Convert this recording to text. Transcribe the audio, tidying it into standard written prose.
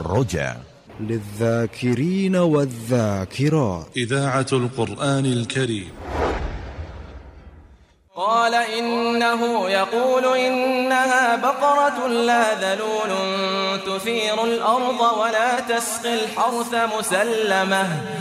الرجاء للذاكرين والذاكرات. إذاعة القرآن الكريم. قال إنه يقول إنها بقرة لا ذلول تثير الأرض ولا تسقي الحرث مسلمة